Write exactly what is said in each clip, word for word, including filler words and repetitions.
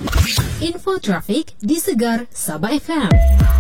Info trafik di Segar Sabah F M.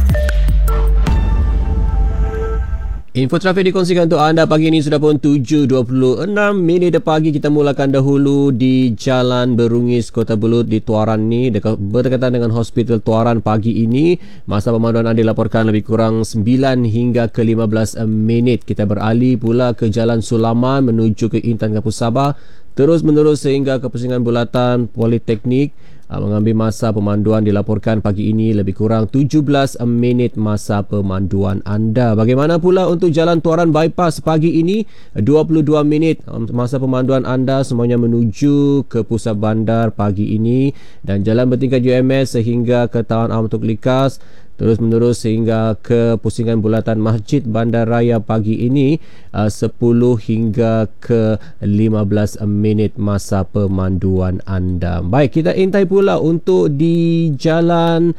Info trafik dikongsikan untuk anda pagi ini sudah pun tujuh dua puluh enam minit pagi. Kita mulakan dahulu di Jalan Berungis, Kota Belud di Tuaran ni, dekat, berdekatan dengan Hospital Tuaran pagi ini. Masa pemanduan anda dilaporkan lebih kurang sembilan hingga ke lima belas minit. Kita beralih pula ke Jalan Sulaman menuju ke Intan Kampus Sabah, terus menerus sehingga ke Pusingan Bulatan Politeknik. Mengambil masa pemanduan dilaporkan pagi ini lebih kurang tujuh belas minit masa pemanduan anda. Bagaimana pula untuk Jalan Tuaran Bypass pagi ini? dua puluh dua minit masa pemanduan anda semuanya menuju ke pusat bandar pagi ini. Dan jalan bertingkat U M S sehingga ke Tawan Amatuk Likas, terus menerus sehingga ke Pusingan Bulatan Masjid Bandar Raya pagi ini uh, sepuluh hingga ke lima belas minit masa pemanduan anda. Baik, kita intai pula untuk di Jalan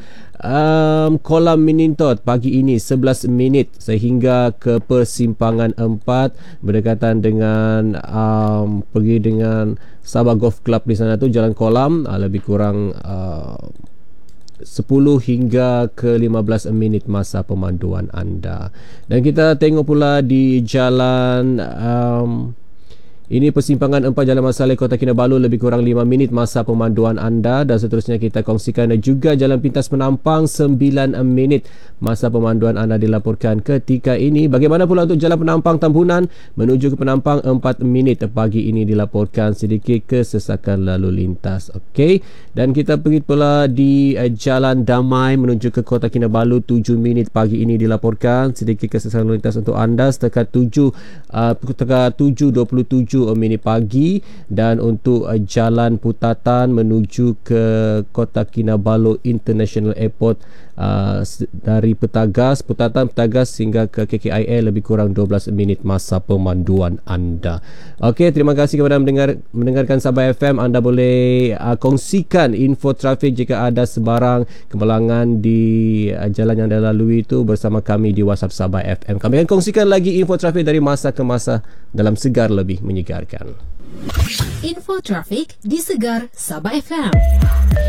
um, Kolam Minintot pagi ini sebelas minit sehingga ke Persimpangan empat berdekatan dengan um, pergi dengan Sabah Golf Club di sana tu Jalan Kolam, uh, lebih kurang uh, sepuluh hingga ke lima belas minit masa pemanduan anda. Dan kita tengok pula di jalan um, ini Persimpangan empat Jalan Mat Salleh Kota Kinabalu lebih kurang lima minit masa pemanduan anda. Dan seterusnya kita kongsikan juga Jalan Pintas Penampang sembilan minit masa pemanduan anda dilaporkan ketika ini. Bagaimana pula untuk Jalan Penampang Tambunan menuju ke Penampang empat minit pagi ini dilaporkan sedikit kesesakan lalu lintas. Okey, dan kita pergi pula di uh, Jalan Damai menuju ke Kota Kinabalu tujuh minit pagi ini dilaporkan sedikit kesesakan lalu lintas untuk anda setakat tujuh uh, setakat tujuh dua puluh tujuh minit pagi. Dan untuk uh, Jalan Putatan menuju ke Kota Kinabalu International Airport uh, dari Petagas, Putatan Petagas hingga ke K K I A lebih kurang dua belas minit masa pemanduan anda. Okey, terima kasih kepada mendengar mendengarkan Sabah F M. Anda boleh uh, kongsikan info trafik jika ada sebarang kemalangan di uh, jalan yang anda lalui itu bersama kami di WhatsApp Sabah F M. Kami akan kongsikan lagi info trafik dari masa ke masa dalam Segar Lebih Menyegarkan. Info trafik di Segar Sabah F M.